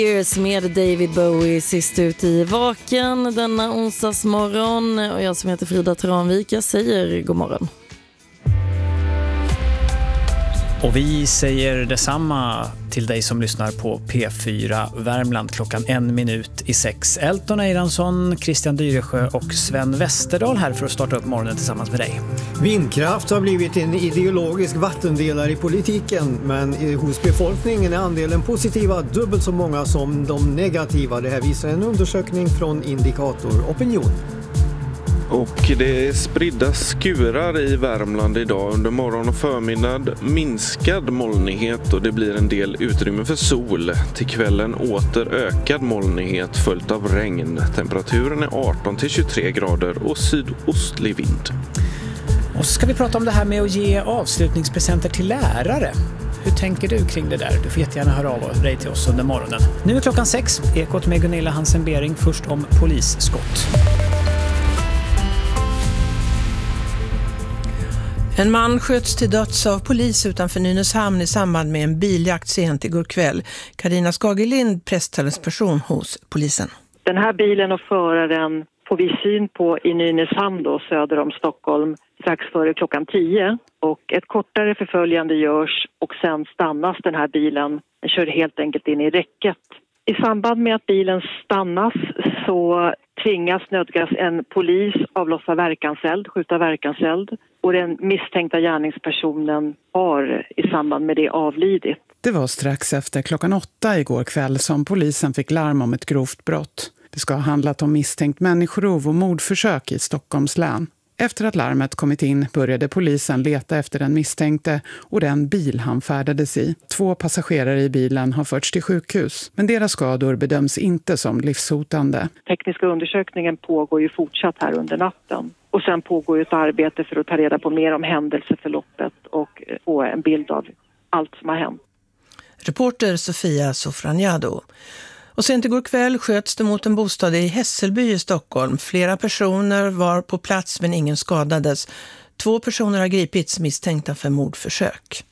Med David Bowie sist ut i Vaken denna onsdagsmorgon, och jag som heter Frida Tranvik, jag säger god morgon. Och vi säger detsamma till dig som lyssnar på P4 Värmland 6:01. Elton Eiransson, Christian Dyresjö och Sven Westerdahl här för att starta upp morgonen tillsammans med dig. Vindkraft har blivit en ideologisk vattendelare i politiken, men hos befolkningen är andelen positiva dubbelt så många som de negativa. Det här visar en undersökning från Indikator Opinion. Och det är spridda skurar i Värmland idag. Under morgon och förmiddag minskad molnighet och det blir en del utrymme för sol. Till kvällen åter ökad molnighet följt av regn. Temperaturen är 18-23 grader och sydostlig vind. Och så ska vi prata om det här med att ge avslutningspresenter till lärare. Hur tänker du kring det där? Du får jättegärna höra av dig till oss under morgonen. Nu är 6:00. Ekot med Gunilla Hansen-Bering. Först om polisskott. En man sköts till döds av polis utanför Nynäshamn i samband med en biljakt sent igår kväll. Carina Skagelind, presstalesperson hos polisen. Den här bilen och föraren får vi syn på i Nynäshamn då, söder om Stockholm, strax före 10:00. Och ett kortare förföljande görs och sen stannas den här bilen. Den kör helt enkelt in i räcket. I samband med att bilen stannas så nödgas en polis avlossa verkanseld, skjuta verkanseld. Och den misstänkta gärningspersonen har i samband med det avlidit. Det var strax efter 8:00 igår kväll som polisen fick larm om ett grovt brott. Det ska ha handlat om misstänkt människorov och mordförsök i Stockholms län. Efter att larmet kommit in började polisen leta efter den misstänkte och den bil han färdades i. 2 passagerare i bilen har förts till sjukhus, men deras skador bedöms inte som livshotande. Tekniska undersökningen pågår ju fortsatt här under natten. Och sen pågår ju ett arbete för att ta reda på mer om händelseförloppet och få en bild av allt som har hänt. Reporter Sofia Sofranjado. Och sent igår kväll sköts det mot en bostad i Hässelby i Stockholm. Flera personer var på plats men ingen skadades. 2 personer har gripits misstänkta för mordförsök.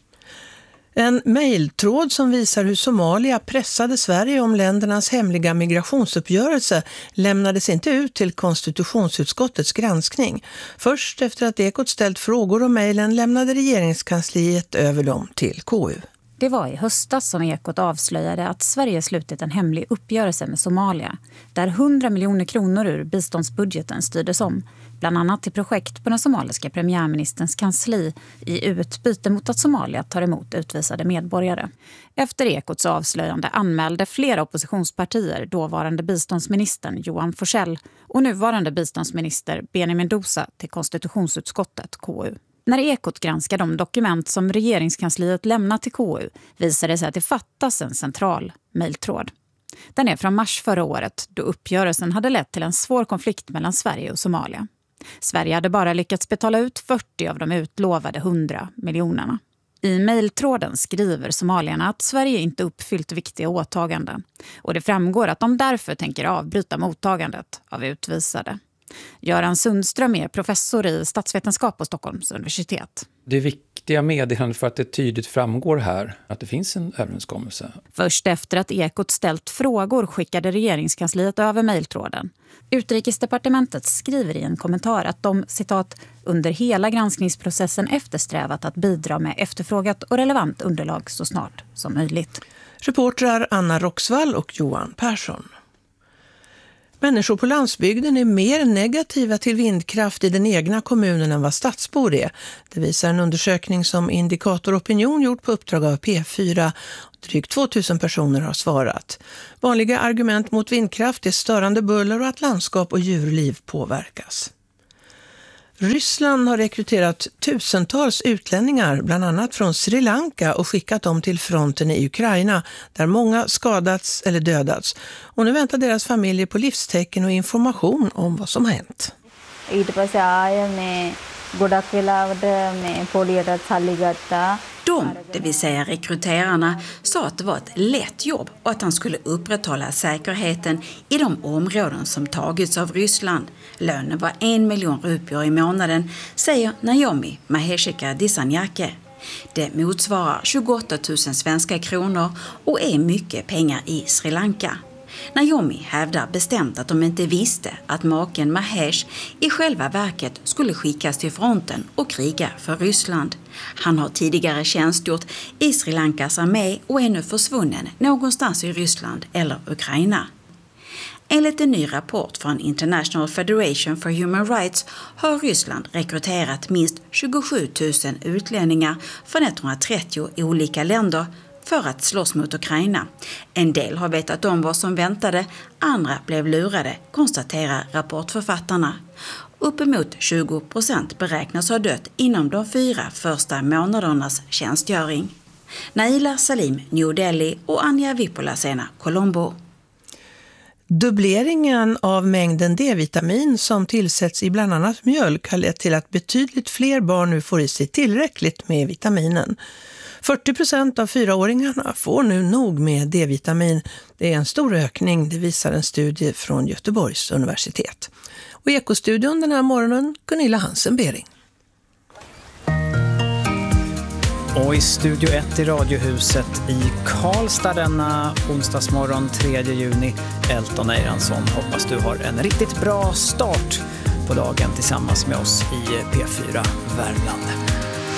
En mejltråd som visar hur Somalia pressade Sverige om ländernas hemliga migrationsuppgörelse lämnades inte ut till konstitutionsutskottets granskning. Först efter att Ekot ställt frågor om mejlen lämnade regeringskansliet över dem till KU. Det var i höstas som Ekot avslöjade att Sverige slutit en hemlig uppgörelse med Somalia, där 100 miljoner kronor ur biståndsbudgeten styrdes om, bland annat till projekt på den somaliska premiärministerns kansli i utbyte mot att Somalia tar emot utvisade medborgare. Efter Ekots avslöjande anmälde flera oppositionspartier dåvarande biståndsministern Johan Forssell och nuvarande biståndsminister Benjamin Dosa till konstitutionsutskottet KU. När Ekot granskar de dokument som regeringskansliet lämnat till KU visade det sig att det fattas en central mejltråd. Den är från mars förra året, då uppgörelsen hade lett till en svår konflikt mellan Sverige och Somalia. Sverige hade bara lyckats betala ut 40 av de utlovade 100 miljonerna. I mejltråden skriver somalierna att Sverige inte uppfyllt viktiga åtaganden. Och det framgår att de därför tänker avbryta mottagandet av utvisade. Göran Sundström är professor i statsvetenskap på Stockholms universitet. Det är viktiga meddelanden för att det tydligt framgår här att det finns en överenskommelse. Först efter att Ekot ställt frågor skickade regeringskansliet över mejltråden. Utrikesdepartementet skriver i en kommentar att de, citat, under hela granskningsprocessen eftersträvat att bidra med efterfrågat och relevant underlag så snart som möjligt. Reportrar Anna Roxvall och Johan Persson. Människor på landsbygden är mer negativa till vindkraft i den egna kommunen än vad stadsbor är. Det visar en undersökning som Indikator Opinion gjort på uppdrag av P4. Drygt 2000 personer har svarat. Vanliga argument mot vindkraft är störande buller och att landskap och djurliv påverkas. Ryssland har rekryterat tusentals utlänningar, bland annat från Sri Lanka, och skickat dem till fronten i Ukraina, där många skadats eller dödats. Och nu väntar deras familjer på livstecken och information om vad som har hänt. De, det vill säga rekryterarna, sa att det var ett lätt jobb och att han skulle upprätthålla säkerheten i de områden som tagits av Ryssland. Lönen var 1 miljon rupier i månaden, säger Naomi Maheshika Disanyake. Det motsvarar 28 000 svenska kronor och är mycket pengar i Sri Lanka. Naomi hävdar bestämt att de inte visste att maken Mahesh i själva verket skulle skickas till fronten och kriga för Ryssland. Han har tidigare tjänstgjort i Sri Lankas armé och är nu försvunnen någonstans i Ryssland eller Ukraina. Enligt en ny rapport från International Federation for Human Rights har Ryssland rekryterat minst 27 000 utlänningar från 130 olika länder för att slåss mot Ukraina. En del har vetat om vad som väntade, andra blev lurade, konstaterar rapportförfattarna. Uppemot 20% beräknas ha dött inom de 4 första månadernas tjänstgöring. Naila Salim, New Delhi och Anja Vipolasena, Colombo. Dubbleringen av mängden D-vitamin som tillsätts i bland annat mjölk har lett till att betydligt fler barn nu får i sig tillräckligt med vitaminen. 40% av 4-åringarna får nu nog med D-vitamin. Det är en stor ökning, det visar en studie från Göteborgs universitet. Och i Ekostudion den här morgonen, Gunilla Hansen-Bering. Och i Studio 1 i Radiohuset i Karlstad denna onsdagsmorgon 3 juni, Elton Eiransson. Hoppas du har en riktigt bra start på dagen tillsammans med oss i P4 Värmland.